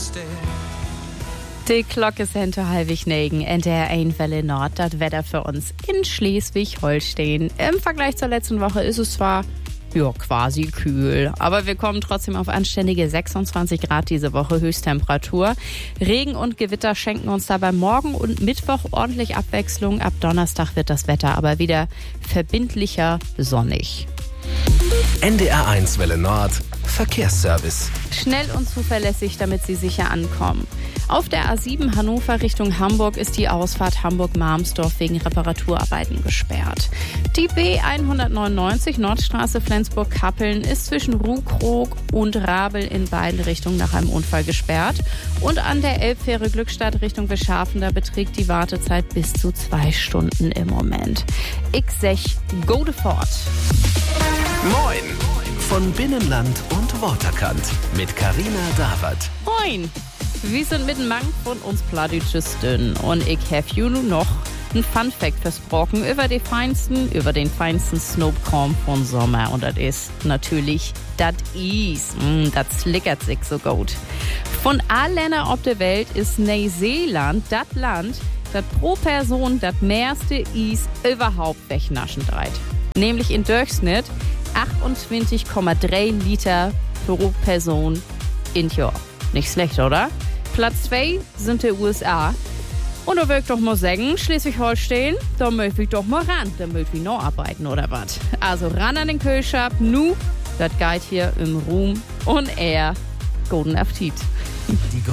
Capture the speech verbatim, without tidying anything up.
stare. Die Glocke ist hinter halbig negen. In der Einwelle Nord, das Wetter für uns in Schleswig-Holstein. Im Vergleich zur letzten Woche ist es zwar ja, quasi kühl. Aber wir kommen trotzdem auf anständige sechsundzwanzig Grad diese Woche Höchsttemperatur. Regen und Gewitter schenken uns dabei morgen und Mittwoch ordentlich Abwechslung. Ab Donnerstag wird das Wetter aber wieder verbindlicher sonnig. N D R eins Welle Nord Verkehrsservice. Schnell und zuverlässig, damit Sie sicher ankommen. Auf der A sieben Hannover Richtung Hamburg ist die Ausfahrt Hamburg-Marmsdorf wegen Reparaturarbeiten gesperrt. Die B hundertneunundneunzig Nordstraße Flensburg-Kappeln ist zwischen Ruhkrog und Rabel in beiden Richtungen nach einem Unfall gesperrt. Und an der Elbfähre Glückstadt Richtung Beschhafen, da beträgt die Wartezeit bis zu zwei Stunden im Moment. Ich sech, go de fort. Moin! Von Binnenland und Waterkant mit Carina Dawert. Moin! Wir sind mitten Mang von uns Plattdütschisten und ich have you noch ein Funfact versprochen über die feinsten, über den feinsten Snowcreme von Sommer. Und das ist natürlich das Eis. Mm, das slickert sich so gut. Von allen Ländern auf der Welt ist Neuseeland das Land, das pro Person das meiste Eis überhaupt wegnaschen dreht. Nämlich im Durchschnitt achtundzwanzig Komma drei Liter pro Person in Jahr. Nicht schlecht, oder? Platz zwei sind die U S A. Und da will ich doch mal sagen, Schleswig-Holstein, da möchte ich doch mal ran. Da möchte ich noch arbeiten, oder was? Also ran an den Kühlschrank, nu, das geht hier im Ruhm und Ehr. Guten Appetit. Die